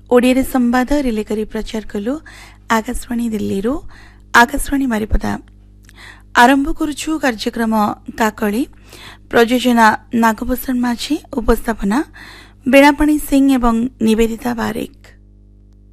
ओडिया संवाद रिले करी प्रचार कलु आकाशवाणी दिल्ली आकाशवाणी बारिपदा आरंभ करुछु कार्यक्रम काकली प्रयोजना नागभूषण माझी उपस्थापना बेणापाणी सिंह एवं निवेदिता बारिक।